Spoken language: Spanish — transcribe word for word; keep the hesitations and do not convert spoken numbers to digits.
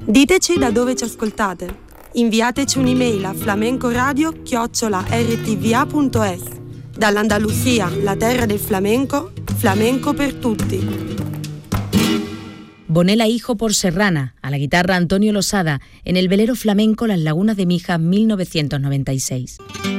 Diteci da dove ci ascoltate. Inviateci un'email a flamencoradio chiocciola erre ti vi a punto es. Dall'Andalusia, la terra del flamenco, flamenco per tutti. Bonela Hijo por Serrana, a la guitarra Antonio Losada, en el velero flamenco Las Lagunas de Mijas mil novecientos noventa y seis.